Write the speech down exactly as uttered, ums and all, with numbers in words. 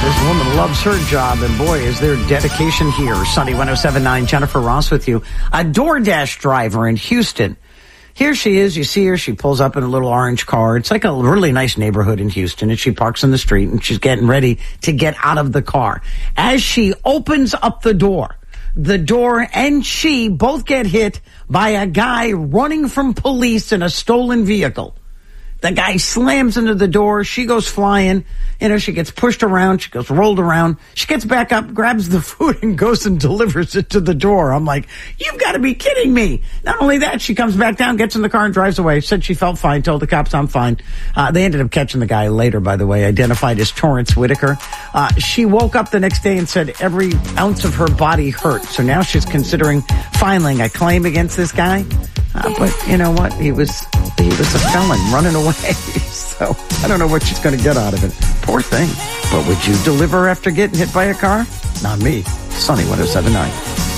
This woman loves her job, and boy, is there dedication here. Sunny one oh seven point nine, Jennifer Ross with you. A DoorDash driver in Houston. Here she is. You see her. She pulls up in a little orange car. It's like a really nice neighborhood in Houston, and she parks in the street, and she's getting ready to get out of the car. As she opens up the door, the door and she both get hit by a guy running from police in a stolen vehicle. The guy slams into the door. She goes flying. You know, she gets pushed around. She goes rolled around. She gets back up, grabs the food, and goes and delivers it to the door. I'm like, you've got to be kidding me. Not only that, she comes back down, gets in the car, and drives away. Said she felt fine, told the cops, I'm fine. Uh, they ended up catching the guy later, by the way, identified as Torrance Whitaker. Uh, she woke up the next day and said every ounce of her body hurt. So now she's considering filing a claim against this guy. Uh, but you know what? He was he was a felon running away. So I don't know what she's going to get out of it. Poor thing. But would you deliver after getting hit by a car? Not me. Sunny one oh seven point nine.